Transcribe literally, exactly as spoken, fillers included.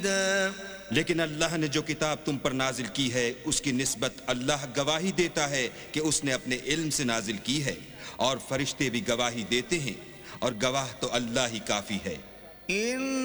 लेकिन अल्लाह ने जो किताब तुम पर नाजिल की है उसकी निस्बत अल्लाह गवाही देता है कि उसने अपने इल्म से नाजिल की है, और फरिश्ते भी गवाही देते हैं, और गवाह तो अल्लाह ही काफी है।